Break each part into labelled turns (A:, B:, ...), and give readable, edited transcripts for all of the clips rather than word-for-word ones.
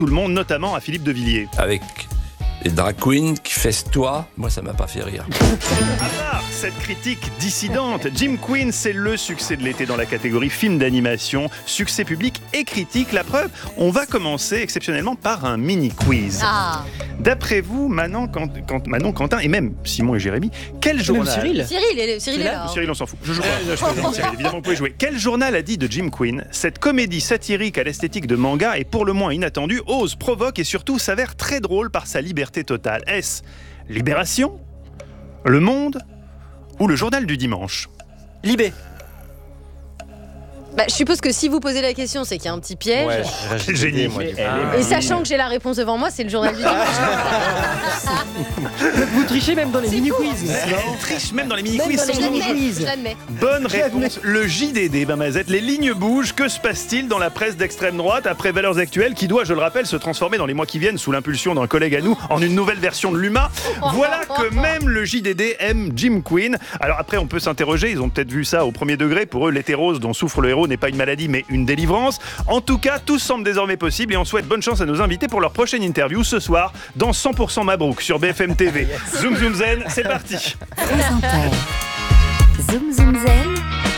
A: tout le monde, notamment à Philippe de Villiers.
B: Avec les drag queens qui festoient, moi ça m'a pas fait rire.
A: À part cette critique dissidente, Jim Queen, c'est le succès de l'été dans la catégorie film d'animation, succès public et critique. La preuve, on va commencer exceptionnellement par un mini-quiz. D'après vous, Manon, Quentin et même Simon et Jérémy, quel journal...
C: Cyril est là.
A: Cyril, on s'en fout. Je joue pas. Cyril, évidemment, vous pouvez jouer. Quel journal a dit de Jim Queen: cette comédie satirique à l'esthétique de manga est pour le moins inattendue, ose, provoque et surtout s'avère très drôle par sa liberté totale. Est-ce Libération, Le Monde ou le Journal du Dimanche?
D: Libé.
C: Je suppose que si vous posez la question, c'est qu'il y a un petit piège.
D: Ouais,
A: Quel génie.
C: Et sachant que j'ai la réponse devant moi, c'est le Journal du Dimanche.
D: Vous trichez même dans les mini-quiz.
A: Elle triche même dans les mini-quiz.
C: Je l'admets.
A: Bonne réponse. Le JDD, Mazette. Les lignes bougent. Que se passe-t-il dans la presse d'extrême droite après Valeurs Actuelles, qui doit, je le rappelle, se transformer dans les mois qui viennent sous l'impulsion d'un collègue à nous en une nouvelle version de l'UMA? Voilà que même le JDD aime Jim Queen. Alors après, on peut s'interroger. Ils ont peut-être vu ça au premier degré. Pour eux, l'hétérose dont souffre le héros n'est pas une maladie mais une délivrance. En tout cas, tout semble désormais possible et on souhaite bonne chance à nos invités pour leur prochaine interview ce soir dans 100% Mabrouk sur BFM TV. Zoom Zoom Zen, c'est parti.
E: Zoom Zoom Zen,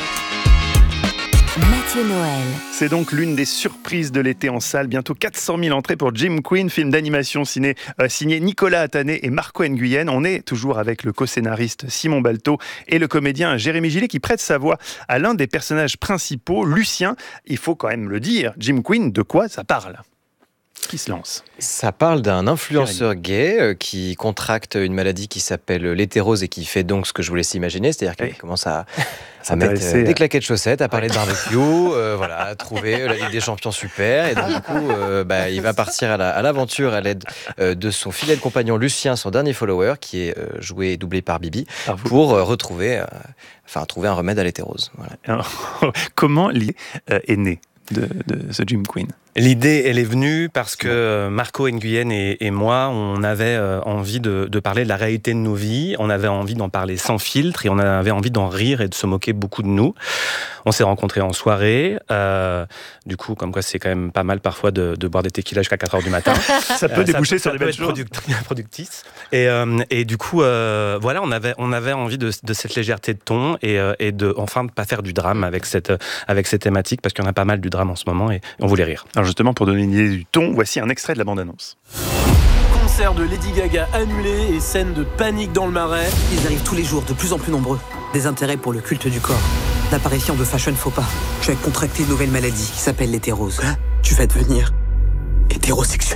E: Mathieu Noël.
A: C'est donc l'une des surprises de l'été en salle. Bientôt 400 000 entrées pour Jim Queen, film d'animation signé Nicolas Attané et Marco Nguyen. On est toujours avec le co-scénariste Simon Balto et le comédien Jérémy Gillet qui prête sa voix à l'un des personnages principaux, Lucien. Il faut quand même le dire, Jim Queen, de quoi ça parle? Qui se lance?
F: Ça parle d'un influenceur gay qui contracte une maladie qui s'appelle l'hétérose et qui fait donc ce que je vous laisse imaginer, c'est-à-dire qu'il commence à mettre des claquettes de chaussettes, à parler de barbecue, à trouver la Ligue des Champions super, et donc du coup il va partir à l'aventure à l'aide de son fidèle compagnon Lucien, son dernier follower, qui est joué et doublé par Bibi, pour trouver un remède à l'hétérose. Voilà.
A: Comment l'idée est née de ce Jim Queen?
G: L'idée, elle est venue parce que Marco Nguyen et moi, on avait envie de parler de la réalité de nos vies, on avait envie d'en parler sans filtre et on avait envie d'en rire et de se moquer beaucoup de nous. On s'est rencontrés en soirée, du coup, comme quoi c'est quand même pas mal parfois de boire des tequilas jusqu'à 4h du matin.
A: Ça peut déboucher sur des belles choses.
G: Productif. Et du coup, on avait envie de cette légèreté de ton et de enfin de pas faire du drame avec ces thématiques, parce qu'il y en a pas mal du drame en ce moment et on voulait rire.
A: Alors justement, pour donner une idée du ton, voici un extrait de la bande-annonce.
H: Concert de Lady Gaga annulé et scène de panique dans le Marais.
I: Ils arrivent tous les jours, de plus en plus nombreux. Des intérêts pour le culte du corps. L'apparition de fashion faux pas. Tu as contracté une nouvelle maladie qui s'appelle l'hétérose. Tu vas devenir hétérosexuel.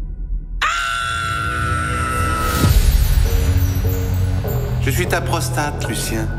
J: Je suis ta prostate, Lucien.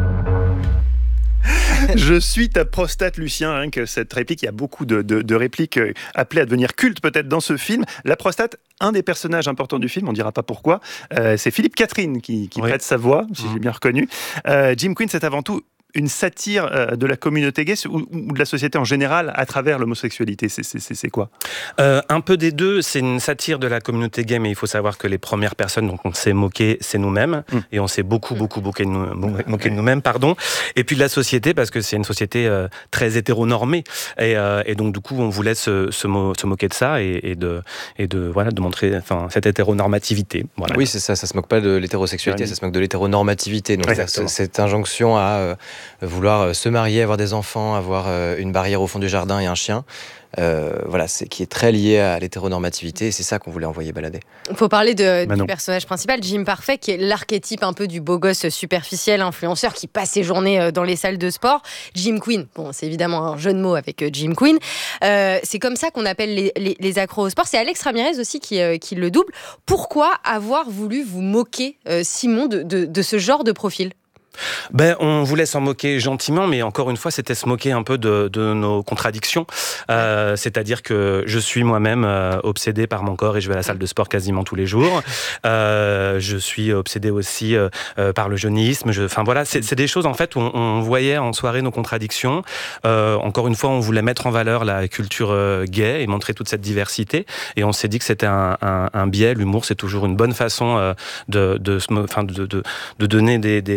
A: Je suis ta prostate, Lucien. Rien que cette réplique, il y a beaucoup de répliques appelées à devenir cultes peut-être dans ce film. La prostate, un des personnages importants du film, on ne dira pas pourquoi, c'est Philippe Catherine qui prête sa voix, si j'ai bien reconnu. Jim Queen, c'est avant tout une satire de la communauté gay ou de la société en général à travers l'homosexualité. C'est quoi?
G: Un peu des deux. C'est une satire de la communauté gay, mais il faut savoir que les premières personnes dont on s'est moqué, c'est nous-mêmes. Et on s'est beaucoup moqué de nous-mêmes, pardon. Et puis de la société, parce que c'est une société très hétéronormée. Et donc, du coup, on voulait se moquer de ça et de montrer cette hétéronormativité. Voilà.
F: Oui, c'est ça. Ça se moque pas de l'hétérosexualité, ça se moque de l'hétéronormativité. Donc, cette injonction à vouloir se marier, avoir des enfants, avoir une barrière au fond du jardin et un chien, qui est très lié à l'hétéronormativité, et c'est ça qu'on voulait envoyer balader.
C: Il faut parler du personnage principal, Jim Parfait, qui est l'archétype un peu du beau gosse superficiel, influenceur, qui passe ses journées dans les salles de sport. Jim Queen, c'est évidemment un jeu de mots avec Jim Queen. C'est comme ça qu'on appelle les accros au sport. C'est Alex Ramirez aussi qui le double. Pourquoi avoir voulu vous moquer, Simon, de ce genre de profil ?
G: On voulait s'en moquer gentiment, mais encore une fois, c'était se moquer un peu de nos contradictions. C'est-à-dire que je suis moi-même obsédé par mon corps et je vais à la salle de sport quasiment tous les jours. Je suis obsédé aussi par le jeunisme. C'est des choses en fait où on voyait en soirée nos contradictions. Encore une fois, on voulait mettre en valeur la culture gay et montrer toute cette diversité. Et on s'est dit que c'était un biais. L'humour, c'est toujours une bonne façon de donner des petits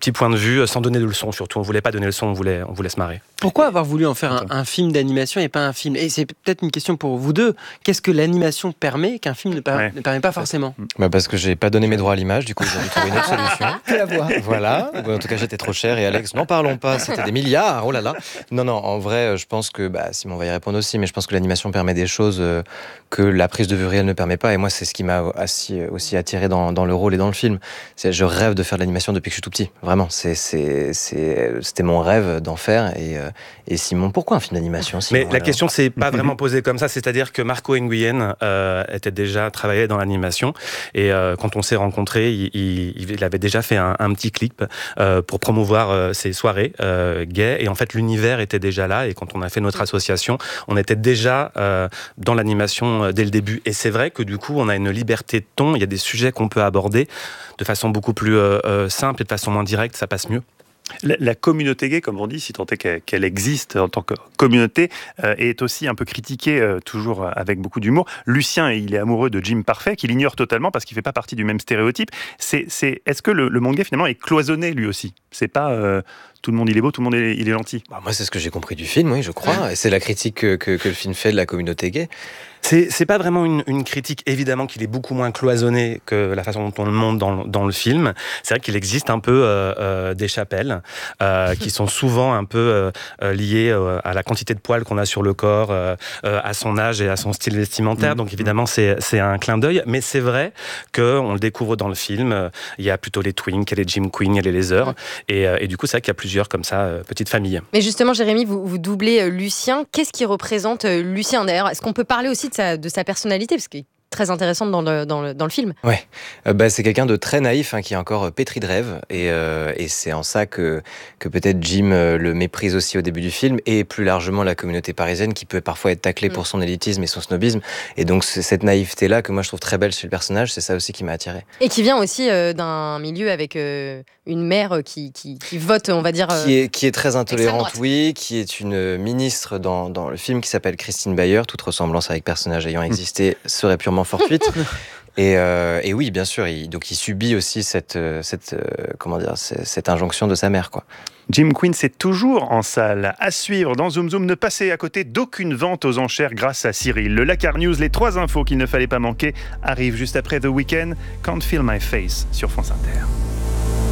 G: petit point de vue, sans donner de leçons surtout. On voulait pas donner de leçons, on voulait se marrer.
D: Pourquoi avoir voulu en faire un film d'animation et pas un film ? Et c'est peut-être une question pour vous deux. Qu'est-ce que l'animation permet qu'un film ne permet pas forcément ?
F: Parce que j'ai pas donné mes droits à l'image, du coup j'ai dû trouver une autre solution.
D: La voix.
F: Voilà. En tout cas, j'étais trop cher et Alex, n'en parlons pas, c'était des milliards. Oh là là. Non, en vrai, je pense que Simon va y répondre aussi, mais je pense que l'animation permet des choses que la prise de vue réelle ne permet pas. Et moi, c'est ce qui m'a aussi attiré dans le rôle et dans le film. Je rêve de faire de l'animation depuis que je suis tout petit. Vraiment, c'était mon rêve d'en faire. Et Simon, pourquoi un film d'animation, Simon,
G: Mais la question s'est pas vraiment posée comme ça. C'est-à-dire que Marco Nguyen était déjà travaillé dans l'animation. Et quand on s'est rencontrés, il avait déjà fait un petit clip pour promouvoir ses soirées gays. Et en fait, l'univers était déjà là. Et quand on a fait notre association, on était déjà dans l'animation dès le début. Et c'est vrai que du coup, on a une liberté de ton. Il y a des sujets qu'on peut aborder de façon beaucoup plus simple et de façon moins directe. Ça passe mieux.
A: La communauté gay, comme on dit, si tant est qu'elle existe en tant que communauté, est aussi un peu critiquée, toujours avec beaucoup d'humour. Lucien, il est amoureux de Jim Parfait, qu'il ignore totalement parce qu'il ne fait pas partie du même stéréotype. Est-ce que le monde gay, finalement, est cloisonné, lui aussi ? C'est pas tout le monde il est beau, tout le monde il est gentil.
F: Moi, c'est ce que j'ai compris du film, oui, je crois. Et c'est la critique que le film fait de la communauté gay.
G: C'est pas vraiment une critique, évidemment qu'il est beaucoup moins cloisonné que la façon dont on le montre dans le film. C'est vrai qu'il existe un peu des chapelles qui sont souvent un peu liées à la quantité de poils qu'on a sur le corps, à son âge et à son style vestimentaire. Donc évidemment c'est un clin d'œil, mais c'est vrai qu'on le découvre dans le film. Il y a plutôt les twinks, il y a les Jim Queen, il y a les Lasers, et du coup c'est vrai qu'il y a plusieurs comme ça petites familles.
C: Mais justement, Jérémy, vous doublez Lucien. Qu'est-ce qui représente Lucien d'ailleurs ? Est-ce qu'on peut parler aussi de sa personnalité, parce qu'il est très intéressante dans le film.
F: Ouais, c'est quelqu'un de très naïf, qui est encore pétri de rêve, et c'est en ça que peut-être Jim le méprise aussi au début du film, et plus largement la communauté parisienne qui peut parfois être taclée pour son élitisme et son snobisme, et donc c'est cette naïveté-là que moi je trouve très belle chez le personnage, c'est ça aussi qui m'a attiré.
C: Et qui vient aussi d'un milieu avec une mère qui vote, on va dire...
F: Qui est très intolérante, oui, qui est une ministre dans le film qui s'appelle Christine Bayer, toute ressemblance avec personnage ayant existé serait purement fortuite. Et oui, bien sûr, il subit aussi cette injonction de sa mère, quoi.
A: Jim Queen, c'est toujours en salle. À suivre dans Zoom Zoom, ne passez à côté d'aucune vente aux enchères grâce à Cyril. Le Lakar News, les 3 infos qu'il ne fallait pas manquer, arrivent juste après The Weeknd, Can't Feel My Face sur France Inter.